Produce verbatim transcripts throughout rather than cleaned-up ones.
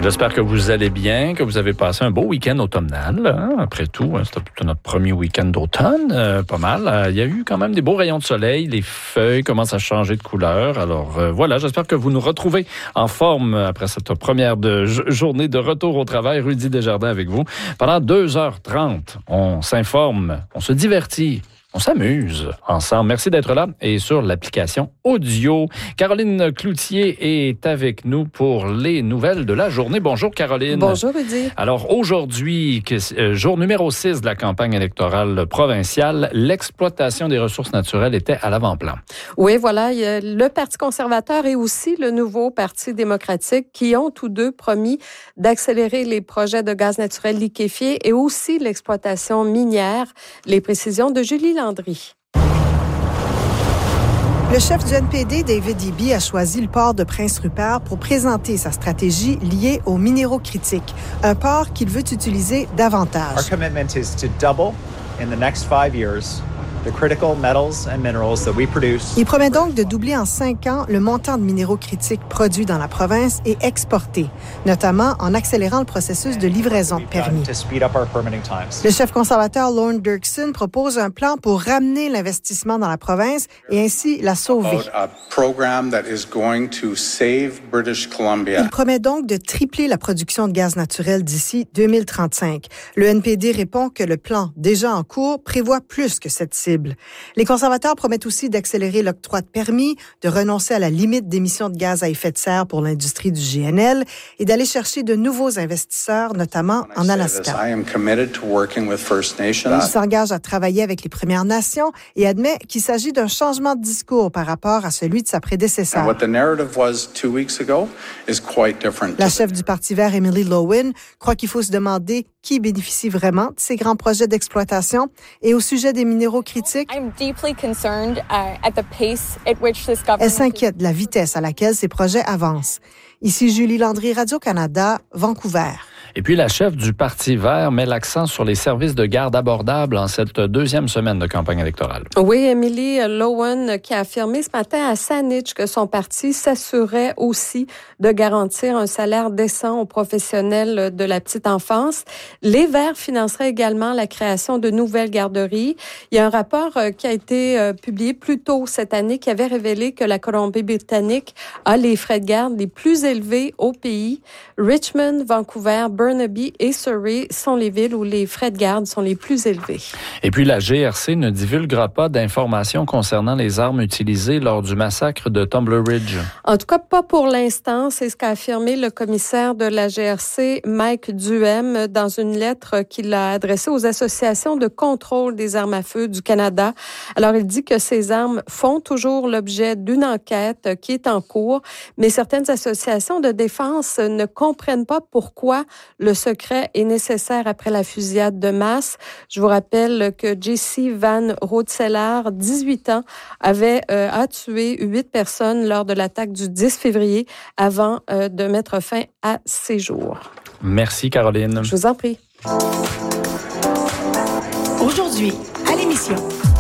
J'espère que vous allez bien, que vous avez passé un beau week-end automnal. Hein? Après tout, hein, c'était plutôt notre premier week-end d'automne, euh, pas mal. Euh, il y a eu quand même des beaux rayons de soleil, les feuilles commencent à changer de couleur. Alors euh, voilà, j'espère que vous nous retrouvez en forme après cette première de, journée de retour au travail. Rudy Desjardins avec vous. Pendant deux heures trente, on s'informe, on se divertit. On s'amuse ensemble. Merci d'être là et sur l'application audio. Caroline Cloutier est avec nous pour les nouvelles de la journée. Bonjour Caroline. Bonjour Rudy. Alors aujourd'hui, jour numéro six de la campagne électorale provinciale, l'exploitation des ressources naturelles était à l'avant-plan. Oui, voilà, il y a le Parti conservateur et aussi le nouveau Parti démocratique qui ont tous deux promis d'accélérer les projets de gaz naturel liquéfié et aussi l'exploitation minière. Les précisions de Julie Landry. Le chef du N P D, David Eby, a choisi le port de Prince Rupert pour présenter sa stratégie liée aux minéraux critiques, un port qu'il veut utiliser davantage. Our commitment is to double in the next five years the critical metals and minerals that we produce. Il promet donc de doubler en cinq ans le montant de minéraux critiques produits dans la province et exportés, notamment en accélérant le processus de livraison de permis. Le chef conservateur Lorne Dirksen propose un plan pour ramener l'investissement dans la province et ainsi la sauver. Il promet donc de tripler la production de gaz naturel d'ici deux mille trente-cinq. Le N P D répond que le plan déjà en cours prévoit plus que cette cible. Les conservateurs promettent aussi d'accélérer l'octroi de permis, de renoncer à la limite d'émissions de gaz à effet de serre pour l'industrie du G N L et d'aller chercher de nouveaux investisseurs, notamment en Alaska. Il s'engage à travailler avec les Premières Nations et admet qu'il s'agit d'un changement de discours par rapport à celui de sa prédécesseur. La chef du Parti vert, Emily Lowen, croit qu'il faut se demander qui bénéficie vraiment de ces grands projets d'exploitation. Et au sujet des minéraux critiques, elle s'inquiète de la vitesse à laquelle ces projets avancent. Ici Julie Landry, Radio-Canada, Vancouver. Et puis, la chef du Parti vert met l'accent sur les services de garde abordables en cette deuxième semaine de campagne électorale. Oui, Emily Lowen qui a affirmé ce matin à Saanich que son parti s'assurait aussi de garantir un salaire décent aux professionnels de la petite enfance. Les Verts financeraient également la création de nouvelles garderies. Il y a un rapport qui a été publié plus tôt cette année qui avait révélé que la Colombie-Britannique a les frais de garde les plus élevés au pays. Richmond, Vancouver, Burnaby et Surrey sont les villes où les frais de garde sont les plus élevés. Et puis, la G R C ne divulguera pas d'informations concernant les armes utilisées lors du massacre de Tumbler Ridge. En tout cas, pas pour l'instant. C'est ce qu'a affirmé le commissaire de la G R C, Mike Duhem, dans une lettre qu'il a adressée aux associations de contrôle des armes à feu du Canada. Alors, il dit que ces armes font toujours l'objet d'une enquête qui est en cours, mais certaines associations de défense ne comprennent pas pourquoi le secret est nécessaire après la fusillade de masse. Je vous rappelle que J C Van Roodseelaer, dix-huit ans, avait euh, a tué huit personnes lors de l'attaque du dix février avant euh, de mettre fin à ses jours. Merci Caroline. Je vous en prie. Aujourd'hui, à l'émission.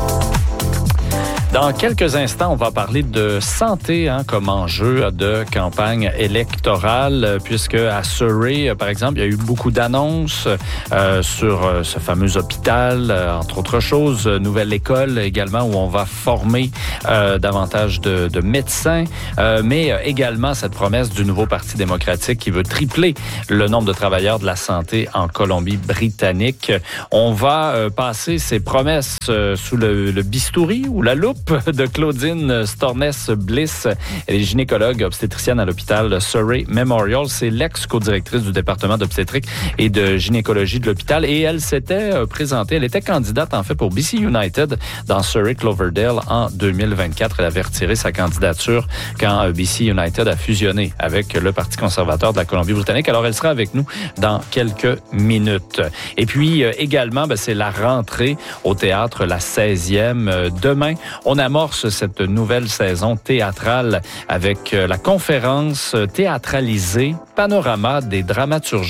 Dans quelques instants, on va parler de santé hein, comme enjeu de campagne électorale, puisque à Surrey, par exemple, il y a eu beaucoup d'annonces euh, sur euh, ce fameux hôpital, euh, entre autres choses, nouvelle école également où on va former euh, davantage de, de médecins, euh, mais également cette promesse du nouveau Parti démocratique qui veut tripler le nombre de travailleurs de la santé en Colombie-Britannique. On va euh, passer ces promesses euh, sous le, le bistouri ou la loupe de Claudine Stornès-Bliss. Elle est gynécologue obstétricienne à l'hôpital Surrey Memorial. C'est l'ex-co-directrice du département d'obstétrique et de gynécologie de l'hôpital. Et elle s'était présentée, elle était candidate en fait pour B C United dans Surrey Cloverdale en deux mille vingt-quatre. Elle avait retiré sa candidature quand B C United a fusionné avec le Parti conservateur de la Colombie-Britannique. Alors, elle sera avec nous dans quelques minutes. Et puis, également, ben, c'est la rentrée au théâtre, la seizième. Demain, on amorce cette nouvelle saison théâtrale avec la conférence théâtralisée Panorama des dramaturgies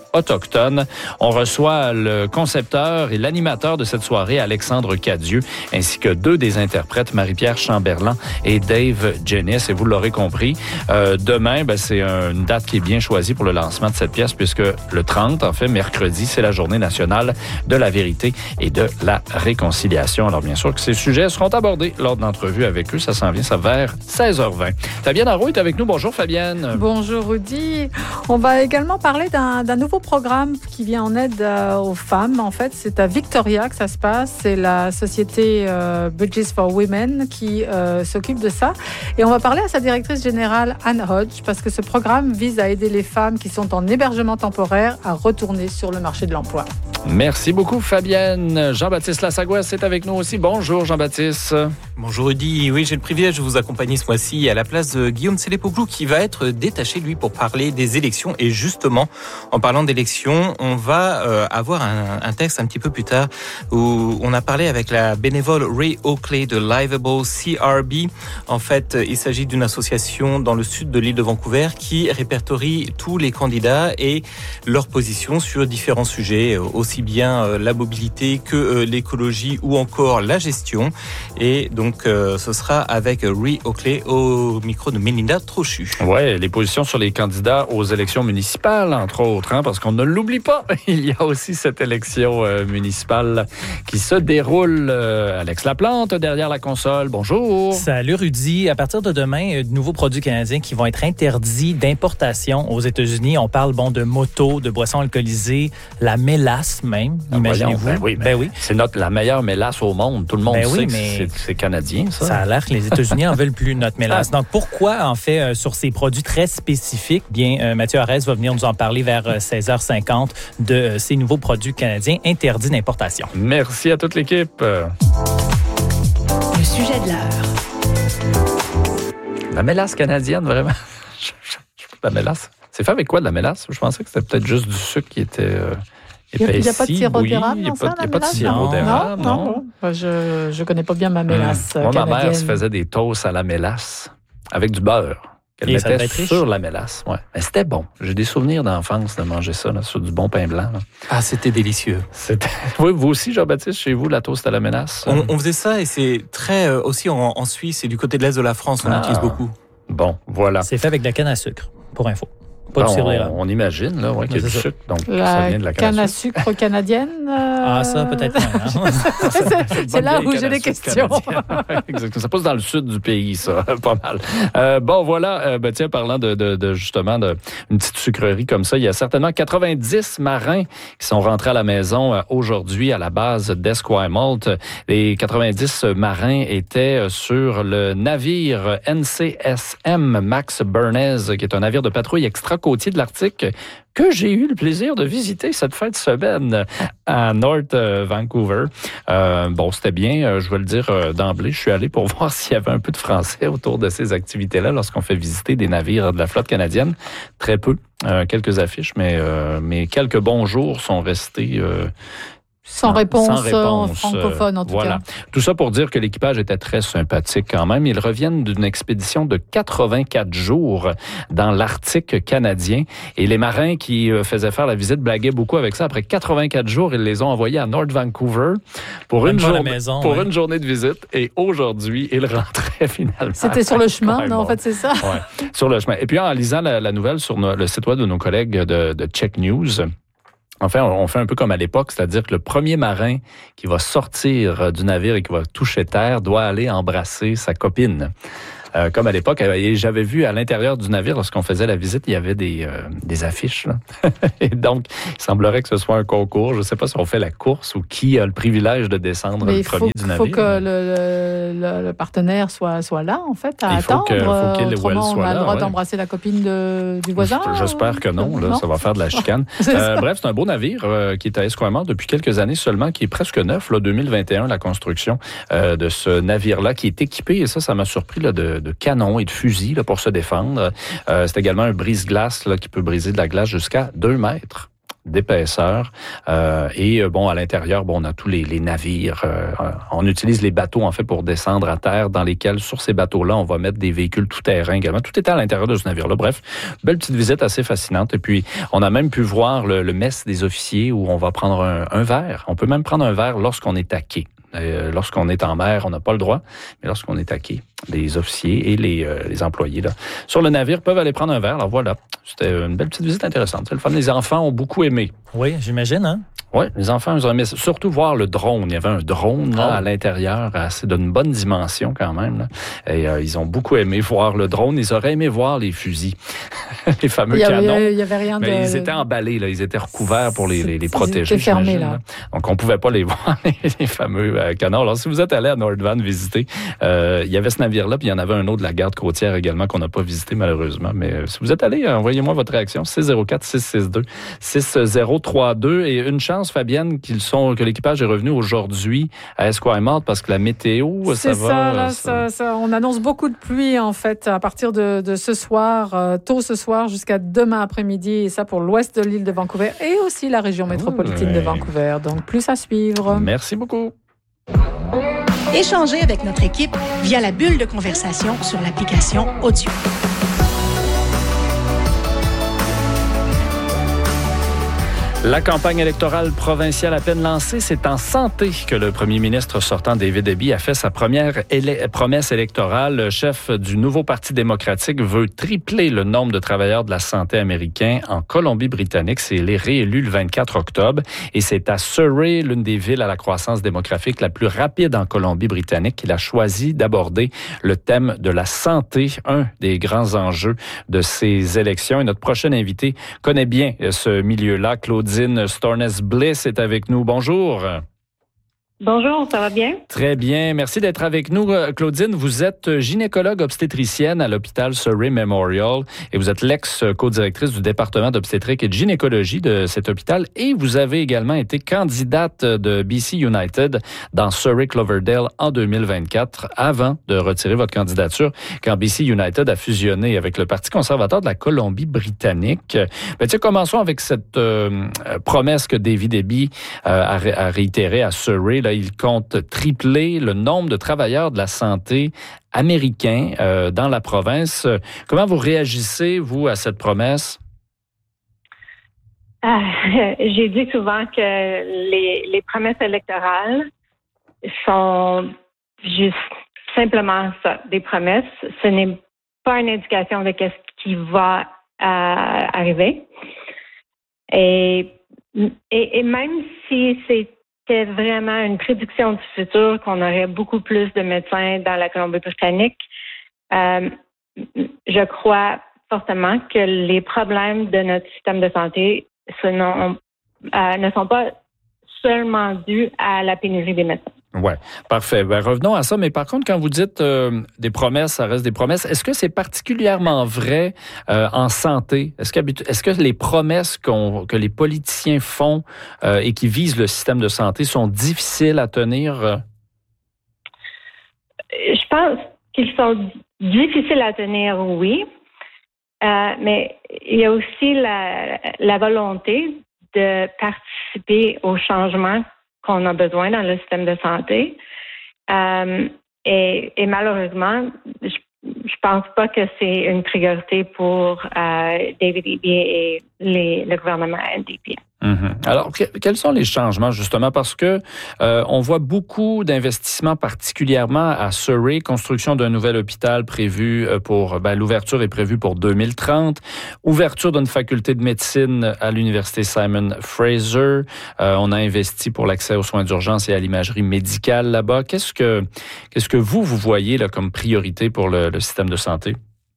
autochtones. On reçoit le concepteur et l'animateur de cette soirée, Alexandre Cadieux, ainsi que deux des interprètes, Marie-Pierre Chamberlain et Dave Jennis. Et vous l'aurez compris, euh, demain, ben, c'est une date qui est bien choisie pour le lancement de cette pièce, puisque le trente, en fait, mercredi, c'est la journée nationale de la vérité et de la réconciliation. Alors, bien sûr que ces sujets seront abordés lors de l'entrevue avec eux. Ça s'en vient, ça vers seize heures vingt. Fabienne Arroux est avec nous. Bonjour, Fabienne. Bonjour, Rudy. On va également parler d'un, d'un nouveau programme qui vient en aide euh, aux femmes. En fait, c'est à Victoria que ça se passe. C'est la société euh, Bridges for Women qui euh, s'occupe de ça. Et on va parler à sa directrice générale, Anne Hodge, parce que ce programme vise à aider les femmes qui sont en hébergement temporaire à retourner sur le marché de l'emploi. Merci beaucoup, Fabienne. Jean-Baptiste Lassagouès est avec nous aussi. Bonjour, Jean-Baptiste. Bonjour, Rudy. Oui, j'ai le privilège de vous accompagner ce mois-ci à la place de Guillaume Sélé-Poglou qui va être détaché, lui, pour parler des élections. Et justement, en parlant d'élections, on va euh, avoir un, un texte un petit peu plus tard où on a parlé avec la bénévole Ray Oakley de Liveable C R B. En fait, il s'agit d'une association dans le sud de l'île de Vancouver qui répertorie tous les candidats et leurs positions sur différents sujets, aussi bien euh, la mobilité que euh, l'écologie ou encore la gestion. Et donc, euh, ce sera avec Ray Oakley au micro de Mélinda Trochu. Oui, les positions sur les candidats aux élections municipales, entre autres, hein, parce qu'on ne l'oublie pas. Il y a aussi cette élection euh, municipale qui se déroule. Euh, Alex Laplante, derrière la console. Bonjour. Salut, Rudy. À partir de demain, de nouveaux produits canadiens qui vont être interdits d'importation aux États-Unis. On parle bon de motos, de boissons alcoolisées, la mélasse même, ah, imaginez-vous. Voyons, ben oui, ben, ben oui. C'est notre, la meilleure mélasse au monde. Tout le monde ben sait oui, que mais c'est, c'est canadien, ça. Ça a l'air que les États-Unis en veulent plus, notre mélasse. Donc, pourquoi, en fait, euh, sur ces produits très spécifiques, bien, euh, Mathieu Arès va venir nous en parler vers euh, seize heures cinquante de euh, ces nouveaux produits canadiens interdits d'importation. Merci à toute l'équipe. Le sujet de l'heure. La mélasse canadienne, vraiment. La mélasse. C'est fait avec quoi, de la mélasse? Je pensais que c'était peut-être juste du sucre qui était... Euh... Il n'y a, a pas de sirop d'érable dans ça, Il n'y a pas de sirop d'érable, non. non. non. Je ne connais pas bien ma mélasse mmh. Moi, ma mère se faisait des toasts à la mélasse avec du beurre qu'elle Et mettait sur la mélasse. Ouais. Mais c'était bon. J'ai des souvenirs d'enfance de manger ça là, sur du bon pain blanc. Là. Ah, c'était délicieux. C'était... Oui, vous aussi, Jean-Baptiste, chez vous, la toast à la mélasse? On, on faisait ça et c'est très... Euh, aussi en, en Suisse et du côté de l'Est de la France, on ah. utilise beaucoup. Bon, voilà. C'est fait avec de la canne à sucre, pour info. Pas bon, on, on imagine là, ouais, qu'il y a du sucre. Donc, la ça vient de la canne à sucre, sucre canadienne. Euh... Ah, ça, peut-être. Hein? c'est, c'est là où j'ai des questions. Exactement. Ça passe dans le sud du pays, ça. Pas mal. Euh, bon, voilà. Euh, ben, tiens, parlant de, de, de justement de une petite sucrerie comme ça, il y a certainement quatre-vingt-dix marins qui sont rentrés à la maison euh, aujourd'hui à la base d'Esquimalt. Les quatre-vingt-dix marins étaient sur le navire N C S M Max Bernez, qui est un navire de patrouille extra côtier de l'Arctique que j'ai eu le plaisir de visiter cette fin de semaine à North euh, Vancouver. Euh, bon, c'était bien, euh, je vais le dire euh, d'emblée. Je suis allé pour voir s'il y avait un peu de français autour de ces activités-là lorsqu'on fait visiter des navires de la flotte canadienne. Très peu, euh, quelques affiches, mais, euh, mais quelques bons jours sont restés... Euh, Sans réponse, Sans réponse francophone, en tout voilà. cas. Tout ça pour dire que l'équipage était très sympathique quand même. Ils reviennent d'une expédition de quatre-vingt-quatre jours dans l'Arctique canadien. Et les marins qui faisaient faire la visite blaguaient beaucoup avec ça. Après quatre-vingt-quatre jours, ils les ont envoyés à North Vancouver pour, une, journée, maison, pour ouais. une journée de visite. Et aujourd'hui, ils rentraient finalement. C'était sur le chemin, non, en fait, c'est ça? Oui, sur le chemin. Et puis en lisant la, la nouvelle sur no, le site web de nos collègues de, de Check News... Enfin, on fait un peu comme à l'époque, c'est-à-dire que le premier marin qui va sortir du navire et qui va toucher terre doit aller embrasser sa copine. Euh, comme à l'époque, et j'avais vu à l'intérieur du navire, lorsqu'on faisait la visite, il y avait des, euh, des affiches. Là. Et donc, il semblerait que ce soit un concours. Je ne sais pas si on fait la course ou qui a le privilège de descendre mais le premier faut, du navire. Il faut que le, le, le partenaire soit, soit là, en fait, à il attendre. Il faut, que, faut qu'il Autrement, soit on a là, le droit ouais. d'embrasser la copine de, du voisin. J'espère que non, là, non. Ça va faire de la chicane. euh, bref, c'est un beau navire euh, qui est à Esquimalt depuis quelques années seulement, qui est presque neuf, là, deux mille vingt et un, la construction euh, de ce navire-là, qui est équipé, et ça, ça m'a surpris, là, de, de canons et de fusils là, pour se défendre. Euh, c'est également un brise-glace là, qui peut briser de la glace jusqu'à deux mètres. d'épaisseur. Euh, et bon, à l'intérieur, bon, on a tous les, les navires. Euh, on utilise les bateaux, en fait, pour descendre à terre, dans lesquels, sur ces bateaux-là, on va mettre des véhicules tout-terrain également. Tout était à l'intérieur de ce navire-là. Bref, belle petite visite assez fascinante. Et puis, on a même pu voir le, le mess des officiers où on va prendre un, un verre. On peut même prendre un verre lorsqu'on est à quai. Euh, lorsqu'on est en mer, on n'a pas le droit, mais lorsqu'on est à quai, les officiers et les, euh, les employés là, sur le navire peuvent aller prendre un verre. Alors voilà, c'était une belle petite visite intéressante. C'est le fun. Les enfants ont beaucoup aimé. Oui, j'imagine, hein? Oui, les enfants, ils ont aimé surtout voir le drone. Il y avait un drone là, oh. à l'intérieur, assez d'une bonne dimension quand même. Là. Et euh, ils ont beaucoup aimé voir le drone. Ils auraient aimé voir les fusils, les fameux il y avait, canons. Il y avait rien mais de... ils étaient emballés, là. Ils étaient recouverts pour les, les, les protéger. Ils étaient fermés, là. là. Donc, on pouvait pas les voir, les fameux euh, canons. Alors, si vous êtes allé à Nordvan visiter, euh, il y avait ce navire-là, puis il y en avait un autre de la garde côtière également qu'on n'a pas visité malheureusement. Mais euh, si vous êtes allé, envoyez-moi votre réaction. six zéro quatre six six deux six zéro trois deux. Et une chance, Fabienne, qu'ils sont, que l'équipage est revenu aujourd'hui à Esquimalt parce que la météo, c'est ça, ça va... Là, ça... Ça, ça, on annonce beaucoup de pluie, en fait, à partir de, de ce soir, euh, tôt ce soir, jusqu'à demain après-midi, et ça pour l'ouest de l'île de Vancouver et aussi la région métropolitaine ouais. de Vancouver. Donc, plus à suivre. Merci beaucoup. Échangez avec notre équipe via la bulle de conversation sur l'application Audio. La campagne électorale provinciale à peine lancée, c'est en santé que le premier ministre sortant David Eby a fait sa première éle- promesse électorale. Le chef du nouveau Parti démocratique veut tripler le nombre de travailleurs de la santé américains en Colombie-Britannique. C'est il est réélu le vingt-quatre octobre et c'est à Surrey, l'une des villes à la croissance démographique la plus rapide en Colombie-Britannique, qu'il a choisi d'aborder le thème de la santé, un des grands enjeux de ces élections. Et notre prochain invité connaît bien ce milieu-là, Claudine Stornes-Bliss est avec nous. Bonjour. Bonjour, ça va bien? Très bien. Merci d'être avec nous. Claudine, vous êtes gynécologue obstétricienne à l'hôpital Surrey Memorial et vous êtes l'ex-co-directrice du département d'obstétrique et de gynécologie de cet hôpital et vous avez également été candidate de B C United dans Surrey-Cloverdale en deux mille vingt-quatre avant de retirer votre candidature quand B C United a fusionné avec le Parti conservateur de la Colombie-Britannique. Ben, tiens, commençons avec cette euh, promesse que David Eby euh, a, ré- a réitérée à Surrey. Là, il compte tripler le nombre de travailleurs de la santé américains euh, dans la province. Comment vous réagissez, vous, à cette promesse? Euh, j'ai dit souvent que les, les promesses électorales sont juste simplement ça, des promesses. Ce n'est pas une indication de ce qui va euh, arriver. Et, et, et même si c'est C'était vraiment une prédiction du futur qu'on aurait beaucoup plus de médecins dans la Colombie-Britannique. Euh, je crois fortement que les problèmes de notre système de santé ce non, euh, ne sont pas seulement dus à la pénurie des médecins. Oui, parfait. Ben, revenons à ça. Mais par contre, quand vous dites euh, des promesses, ça reste des promesses. Est-ce que c'est particulièrement vrai euh, en santé? Est-ce que, est-ce que les promesses qu'on, que les politiciens font euh, et qui visent le système de santé sont difficiles à tenir? Je pense qu'ils sont difficiles à tenir, oui. Euh, mais il y a aussi la, la volonté de participer au changement qu'on a besoin dans le système de santé. Euh, et, et malheureusement, je je pense pas que c'est une priorité pour euh, David Eby et les, le gouvernement N D P. Mm-hmm. Alors, que, quels sont les changements, justement? Parce que euh, on voit beaucoup d'investissements, particulièrement à Surrey, construction d'un nouvel hôpital prévu pour... Ben, l'ouverture est prévue pour deux mille trente, ouverture d'une faculté de médecine à l'université Simon Fraser. Euh, on a investi pour l'accès aux soins d'urgence et à l'imagerie médicale là-bas. Qu'est-ce que, qu'est-ce que vous, vous voyez là, comme priorité pour le, le système de santé?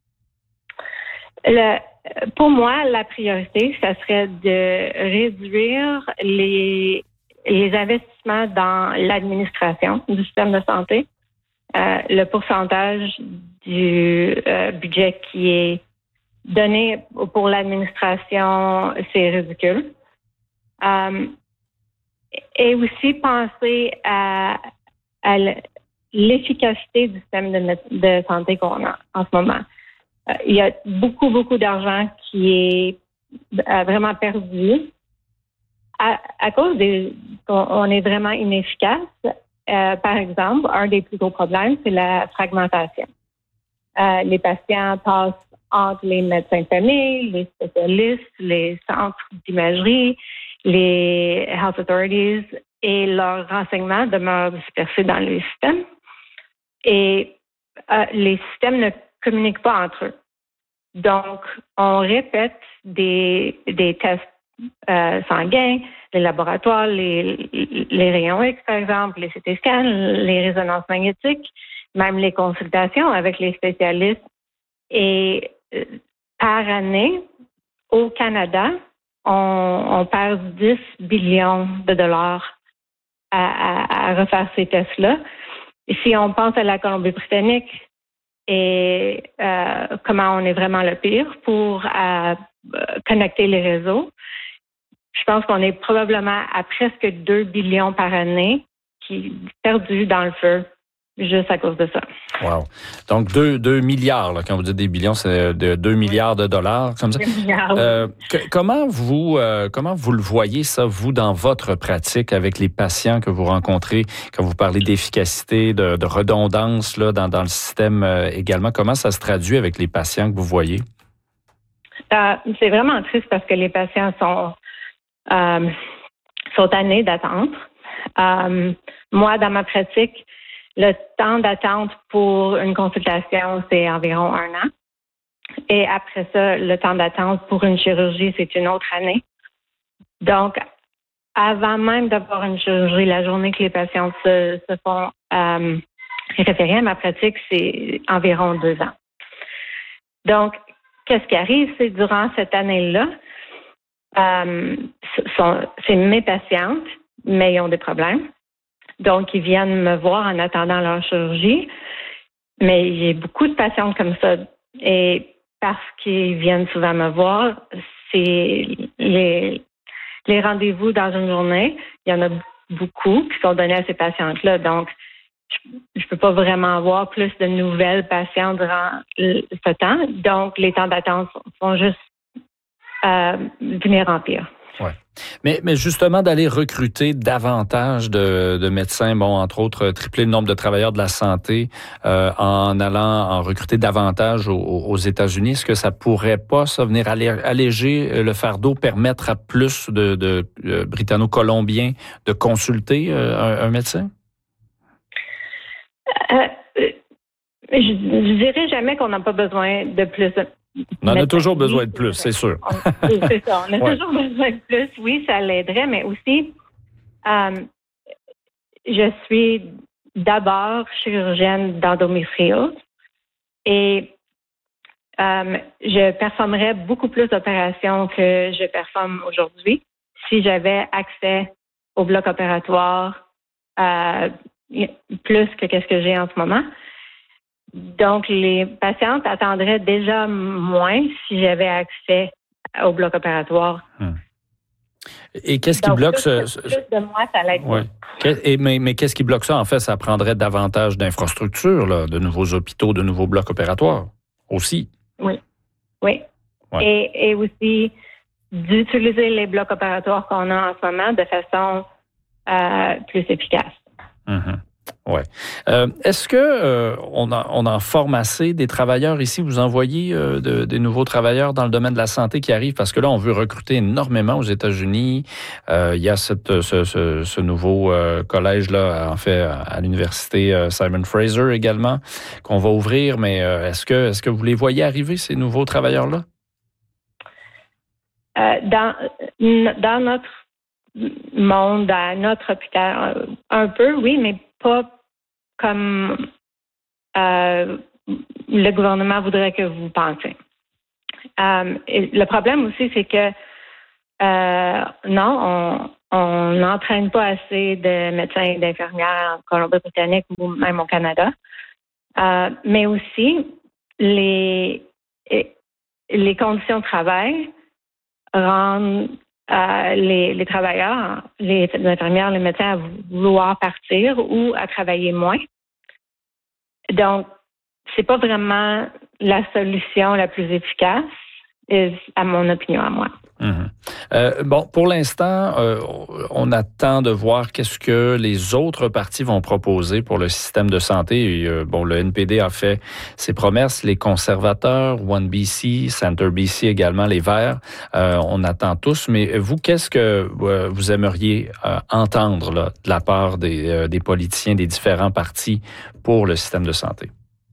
Le... Pour moi, la priorité, ça serait de réduire les, les investissements dans l'administration du système de santé. Euh, le pourcentage du euh, budget qui est donné pour l'administration, c'est ridicule. Euh, et aussi penser à, à l'efficacité du système de, de santé qu'on a en ce moment. Il y a beaucoup, beaucoup d'argent qui est vraiment perdu à, à cause des, qu'on on est vraiment inefficace, euh, par exemple, un des plus gros problèmes, c'est la fragmentation. Euh, les patients passent entre les médecins de famille, les spécialistes, les centres d'imagerie, les health authorities, et leurs renseignements demeurent dispersés dans les systèmes. Et euh, les systèmes ne communiquent pas entre eux. Donc, on répète des, des tests euh, sanguins, les laboratoires, les, les rayons X, par exemple, les C T scans, les résonances magnétiques, même les consultations avec les spécialistes. Et euh, par année, au Canada, on, on perd dix billions de dollars à, à, à refaire ces tests-là. Et si on pense à la Colombie-Britannique et euh, comment on est vraiment le pire pour euh, connecter les réseaux, je pense qu'on est probablement à presque deux billions par année qui perdus dans le feu juste à cause de ça. Wow. Donc, deux, deux milliards, là, quand vous dites des billions, c'est de deux milliards de dollars, comme ça. deux milliards. Euh, que, comment vous, euh, comment vous le voyez, ça, vous, dans votre pratique avec les patients que vous rencontrez, quand vous parlez d'efficacité, de, de redondance, là, dans, dans le système euh, également, comment ça se traduit avec les patients que vous voyez? Euh, c'est vraiment triste parce que les patients sont, euh, sont tannés d'attendre. Euh, moi, dans ma pratique, le temps d'attente pour une consultation, c'est environ un an. Et après ça, le temps d'attente pour une chirurgie, c'est une autre année. Donc, avant même d'avoir une chirurgie, la journée que les patients se, se font euh, référer à ma pratique, c'est environ deux ans. Donc, qu'est-ce qui arrive, c'est durant cette année-là, euh, sont, c'est mes patientes, mais ils ont des problèmes. Donc, ils viennent me voir en attendant leur chirurgie. Mais j'ai beaucoup de patientes comme ça. Et parce qu'ils viennent souvent me voir, c'est les, les rendez-vous dans une journée. Il y en a beaucoup qui sont donnés à ces patientes-là. Donc, je ne peux pas vraiment avoir plus de nouvelles patientes durant ce temps. Donc, les temps d'attente vont juste euh, venir en pire. Ouais. Mais, mais justement, d'aller recruter davantage de, de médecins, bon, entre autres, tripler le nombre de travailleurs de la santé euh, en allant en recruter davantage aux, aux États-Unis, est-ce que ça pourrait pas, ça, venir alléger le fardeau, permettre à plus de, de, de Britanno-Colombiens de consulter euh, un, un médecin? Euh, je, je dirais jamais qu'on n'a pas besoin de plus de On en a toujours besoin de plus, c'est sûr. On, c'est ça, on a ouais. toujours besoin de plus. Oui, ça l'aiderait, mais aussi, euh, je suis d'abord chirurgienne d'endométriose et euh, je performerais beaucoup plus d'opérations que je performe aujourd'hui si j'avais accès au bloc opératoire euh, plus que qu'est-ce que j'ai en ce moment. Donc, les patientes attendraient déjà moins si j'avais accès au bloc opératoire. Hum. Et qu'est-ce qui Donc, bloque plus, ce... ce... Plus de moi, ça l'aide. Ouais. Et, mais, mais qu'est-ce qui bloque ça? En fait, ça prendrait davantage d'infrastructures, là, de nouveaux hôpitaux, de nouveaux blocs opératoires aussi. Oui, oui. Ouais. Et, et aussi d'utiliser les blocs opératoires qu'on a en ce moment de façon euh, plus efficace. Mm-hmm. Ouais. Euh, est-ce que euh, on, a, on en forme assez des travailleurs ici? Vous envoyez euh, de, des nouveaux travailleurs dans le domaine de la santé qui arrivent? Parce que là, on veut recruter énormément aux États-Unis. Euh, il y a cette, ce, ce, ce nouveau euh, collège-là, en fait, à l'université euh, Simon Fraser également, qu'on va ouvrir. Mais euh, est-ce que, est-ce que vous les voyez arriver, ces nouveaux travailleurs-là? Euh, dans, dans notre monde, dans notre hôpital, un peu, oui, mais pas comme euh, le gouvernement voudrait que vous pensiez. Euh, le problème aussi, c'est que euh, non, on n'entraîne pas assez de médecins et d'infirmières en Colombie-Britannique ou même au Canada. Euh, mais aussi, les, les conditions de travail rendent Euh, les, les travailleurs, les, les infirmières, les médecins à vouloir partir ou à travailler moins. Donc, c'est pas vraiment la solution la plus efficace, à mon opinion, à moi. Mmh. Euh, bon, pour l'instant, euh, on attend de voir qu'est-ce que les autres partis vont proposer pour le système de santé. Et, euh, bon, le N P D a fait ses promesses, les conservateurs, One B C, Centre B C également, les Verts. Euh, on attend tous. Mais vous, qu'est-ce que euh, vous aimeriez euh, entendre là, de la part des, euh, des politiciens des différents partis pour le système de santé?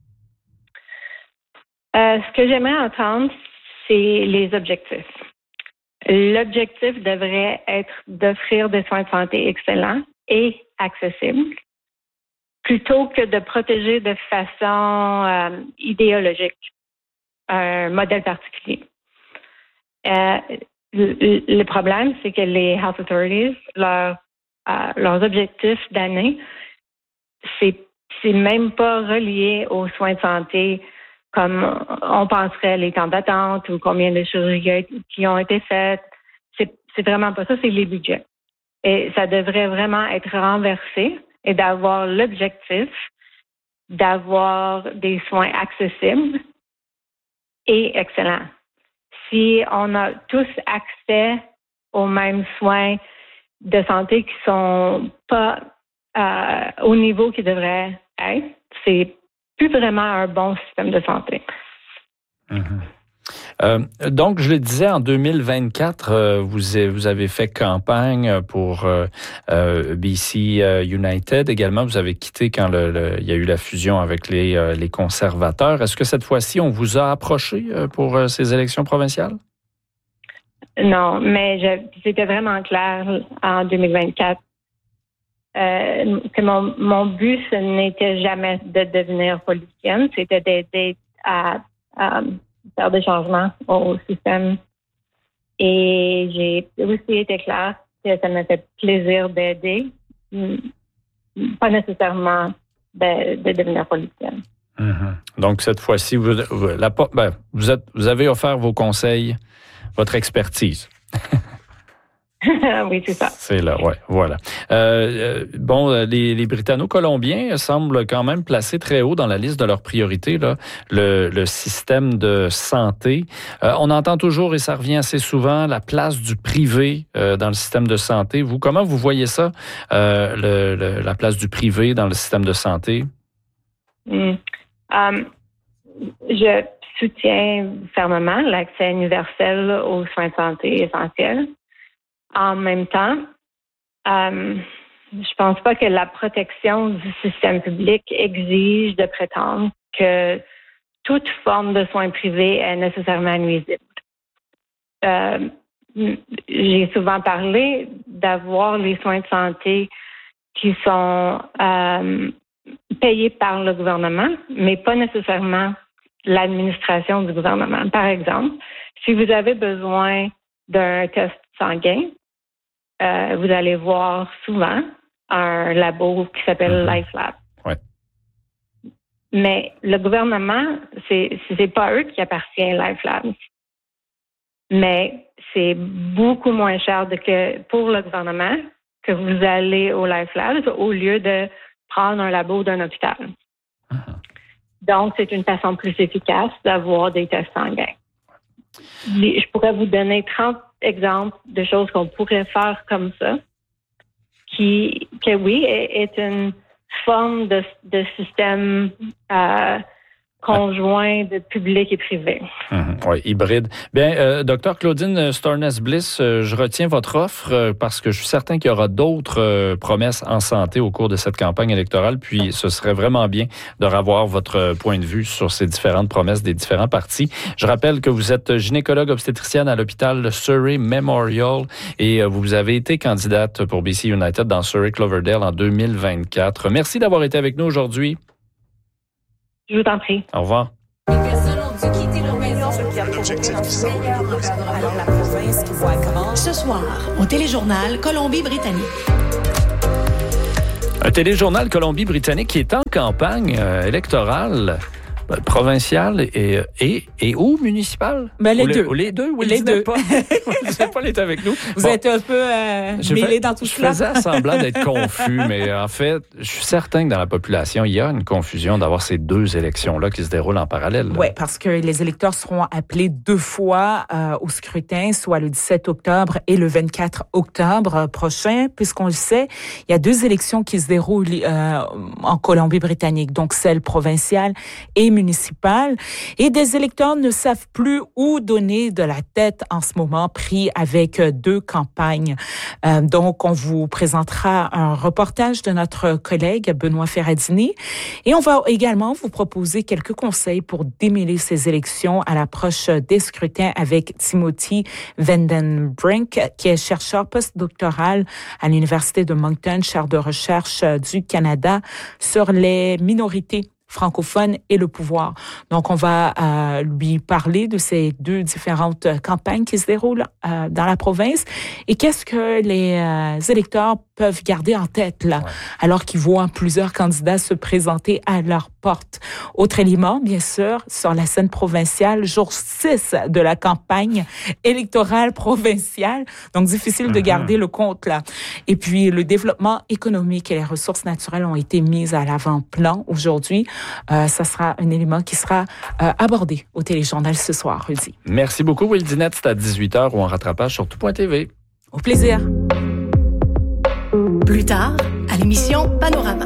Euh, ce que j'aimerais entendre, c'est les objectifs. L'objectif devrait être d'offrir des soins de santé excellents et accessibles, plutôt que de protéger de façon euh, idéologique un modèle particulier. Euh, le, le problème, c'est que les health authorities, leur, euh, leurs objectifs d'année, c'est, c'est même pas relié aux soins de santé comme on penserait les temps d'attente ou combien de chirurgies qui ont été faites. C'est, c'est vraiment pas ça, c'est les budgets. Et ça devrait vraiment être renversé et d'avoir l'objectif d'avoir des soins accessibles et excellents. Si on a tous accès aux mêmes soins de santé qui sont pas euh, au niveau qu'ils devraient être, c'est plus vraiment un bon système de santé. Mmh. Euh, donc, je le disais, en deux mille vingt-quatre, euh, vous, vous avez fait campagne pour euh, euh, B C euh, United. Également, vous avez quitté quand le, le, il y a eu la fusion avec les, euh, les conservateurs. Est-ce que cette fois-ci, on vous a approché euh, pour euh, ces élections provinciales? Non, mais je, c'était vraiment clair en deux mille vingt-quatre. Euh, que mon, mon but, ce n'était jamais de devenir politicienne, c'était d'aider à, à faire des changements au système. Et j'ai aussi été claire que ça me fait plaisir d'aider, pas nécessairement de, de devenir politicienne. Mm-hmm. Donc, cette fois-ci, vous, vous, la, ben, vous, êtes, vous avez offert vos conseils, votre expertise. Oui, c'est ça. C'est là, ouais, voilà. Euh, bon, les, les Britanno-Colombiens semblent quand même placés très haut dans la liste de leurs priorités, là, le, le système de santé. Euh, on entend toujours, et ça revient assez souvent, la place du privé euh, dans le système de santé. Vous, comment vous voyez ça, euh, le, le, la place du privé dans le système de santé? Mm. Um, je soutiens fermement l'accès universel aux soins de santé essentiels. En même temps, euh, je pense pas que la protection du système public exige de prétendre que toute forme de soins privés est nécessairement nuisible. Euh, j'ai souvent parlé d'avoir les soins de santé qui sont euh, payés par le gouvernement, mais pas nécessairement l'administration du gouvernement. Par exemple, si vous avez besoin d'un test sanguin, Euh, vous allez voir souvent un labo qui s'appelle mm-hmm. LifeLab. Ouais. Mais le gouvernement, c'est c'est pas eux qui appartient à LifeLab. Mais c'est beaucoup moins cher de que pour le gouvernement que vous allez au LifeLab au lieu de prendre un labo d'un hôpital. Mm-hmm. Donc, c'est une façon plus efficace d'avoir des tests sanguins. Je pourrais vous donner trente exemples de choses qu'on pourrait faire comme ça, qui, que oui, est, est une forme de, de système euh, conjoint de public et privé. Mmh, oui, hybride. Bien, euh, docteur Claudine Storness-Bliss, euh, je retiens votre offre euh, parce que je suis certain qu'il y aura d'autres euh, promesses en santé au cours de cette campagne électorale, puis ce serait vraiment bien de revoir votre point de vue sur ces différentes promesses des différents partis. Je rappelle que vous êtes gynécologue obstétricienne à l'hôpital Surrey Memorial et euh, vous avez été candidate pour B C United dans Surrey-Cloverdale en deux mille vingt-quatre. Merci d'avoir été avec nous aujourd'hui. Je vous en prie. Au revoir. Ce soir, au téléjournal Colombie-Britannique. Un téléjournal Colombie-Britannique qui est en campagne euh, électorale Ben, provincial et, et, et ou municipal? Ben, les, ou deux. Les, ou les deux. Oui, les deux. Pas. Paul est avec nous. Vous bon, êtes un peu euh, mêlé fait, dans tout je cela. Je faisais semblant d'être confus, mais en fait, je suis certain que dans la population, il y a une confusion d'avoir ces deux élections-là qui se déroulent en parallèle. Oui, parce que les électeurs seront appelés deux fois euh, au scrutin, soit le dix-sept octobre et le vingt-quatre octobre prochain, puisqu'on le sait, il y a deux élections qui se déroulent euh, en Colombie-Britannique, donc celle provinciale et municipale. Et des électeurs ne savent plus où donner de la tête en ce moment, pris avec deux campagnes. Euh, donc, on vous présentera un reportage de notre collègue Benoît Ferradini et on va également vous proposer quelques conseils pour démêler ces élections à l'approche des scrutins avec Timothy Vandenbrink, qui est chercheur postdoctoral à l'Université de Moncton, chaire de recherche du Canada sur les minorités francophone et le pouvoir. Donc, on va euh, lui parler de ces deux différentes campagnes qui se déroulent euh, dans la province et qu'est-ce que les euh, électeurs peuvent garder en tête là, ouais. alors qu'ils voient plusieurs candidats se présenter à leur porte. Autre élément, bien sûr, sur la scène provinciale, jour six de la campagne électorale provinciale. Donc, difficile mm-hmm. de garder le compte là. Et puis, le développement économique et les ressources naturelles ont été mises à l'avant-plan aujourd'hui. Euh, ça sera un élément qui sera euh, abordé au téléjournal ce soir, Rudy. Merci beaucoup, Will Dinette. C'est à dix-huit heures ou en rattrapage sur tout point T V. Au plaisir. Plus tard, à l'émission Panorama.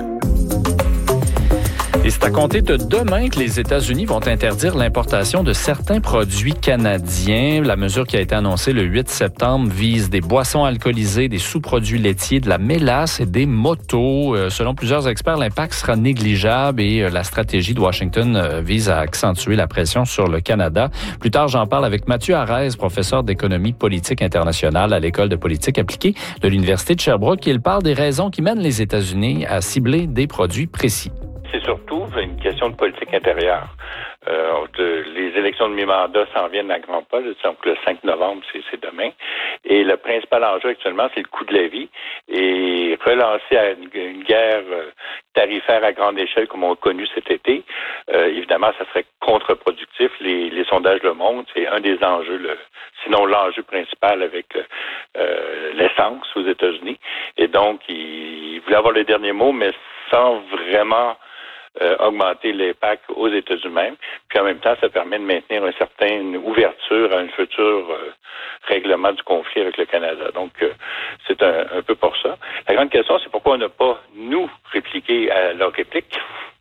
Et c'est à compter de demain que les États-Unis vont interdire l'importation de certains produits canadiens. La mesure qui a été annoncée le huit septembre vise des boissons alcoolisées, des sous-produits laitiers, de la mélasse et des motos. Euh, selon plusieurs experts, l'impact sera négligeable et euh, la stratégie de Washington euh, vise à accentuer la pression sur le Canada. Plus tard, j'en parle avec Mathieu Arès, professeur d'économie politique internationale à l'École de politique appliquée de l'Université de Sherbrooke. Il parle des raisons qui mènent les États-Unis à cibler des produits précis. C'est surtout une question de politique intérieure. Euh, de, les élections de mi-mandat s'en viennent à grands pas. Donc le cinq novembre, c'est, c'est demain. Et le principal enjeu actuellement, c'est le coût de la vie. Et relancer à une, une guerre tarifaire à grande échelle comme on a connu cet été, euh, évidemment, ça serait contre-productif. Les, les sondages le montrent. C'est un des enjeux, le, sinon l'enjeu principal avec euh, l'essence aux États-Unis. Et donc, il, il voulait avoir le dernier mot, mais sans vraiment Euh, augmenter l'impact aux États-Unis même. Puis en même temps, ça permet de maintenir une certaine ouverture à un futur euh, règlement du conflit avec le Canada. Donc, euh, c'est un, un peu pour ça. La grande question, c'est pourquoi on n'a pas, nous, répliqué à leur réplique.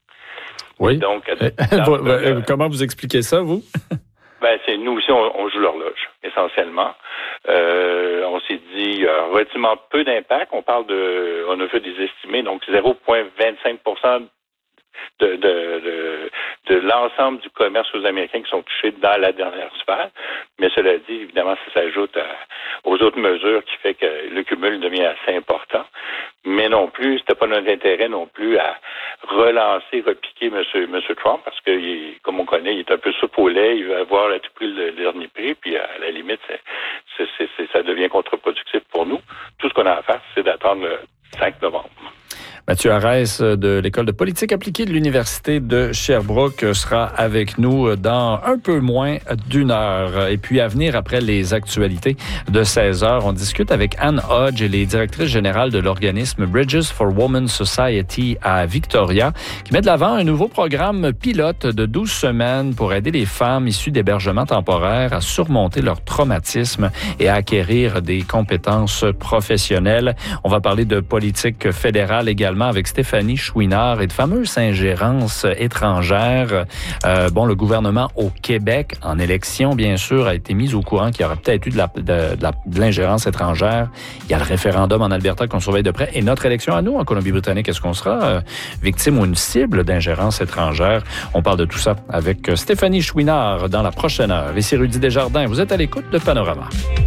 Oui. Et donc, à, dans, euh, comment vous expliquez ça, vous? Ben, c'est nous aussi, on, on joue l'horloge, essentiellement. Euh, on s'est dit, euh, relativement peu d'impact. On parle de, on a fait des estimés, donc zéro virgule vingt-cinq pour cent De, de, de, de l'ensemble du commerce aux Américains qui sont touchés dans la dernière sphère. Mais cela dit, évidemment, ça s'ajoute à, aux autres mesures qui fait que le cumul devient assez important. Mais non plus, c'était pas notre intérêt non plus à relancer, repiquer M. Monsieur Trump parce que, il, comme on connaît, il est un peu soupe au lait, il veut avoir à tout prix le, le dernier prix, puis à la limite, c'est, c'est, c'est, c'est, ça devient contre-productif pour nous. Tout ce qu'on a à faire, c'est d'attendre le cinq novembre. Mathieu Arès de l'École de politique appliquée de l'Université de Sherbrooke sera avec nous dans un peu moins d'une heure. Et puis à venir, après les actualités de seize heures, on discute avec Anne Hodge, elle est directrice générale de l'organisme Bridges for Women Society à Victoria, qui met de l'avant un nouveau programme pilote de douze semaines pour aider les femmes issues d'hébergements temporaires à surmonter leur traumatisme et à acquérir des compétences professionnelles. On va parler de politique fédérale également avec Stéphanie Chouinard et de fameuses ingérences étrangères. Euh, bon, le gouvernement au Québec, en élection, bien sûr, a été mis au courant qu'il y aurait peut-être eu de, la, de, de, la, de l'ingérence étrangère. Il y a le référendum en Alberta qu'on surveille de près. Et notre élection à nous, en Colombie-Britannique, est-ce qu'on sera euh, victime ou une cible d'ingérence étrangère? On parle de tout ça avec Stéphanie Chouinard dans la prochaine heure. Ici Rudy Desjardins, vous êtes à l'écoute de Panorama.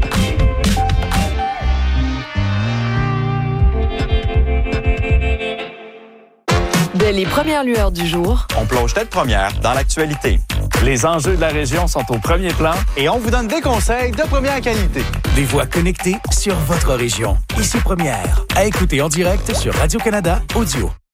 Dès les premières lueurs du jour, on plonge tête première dans l'actualité. Les enjeux de la région sont au premier plan et on vous donne des conseils de première qualité. Des voix connectées sur votre région. Ici Première, à écouter en direct sur Radio-Canada Audio.